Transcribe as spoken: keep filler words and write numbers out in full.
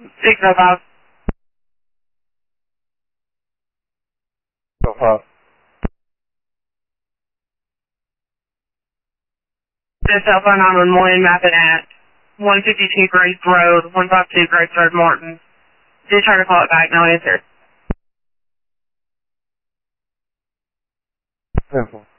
six oh five. So far. The cell phone nine one one mapping at one fifty-two Grace Road, one fifty-two Grace Road, Martin. Did try to call it back, no answer. Simple.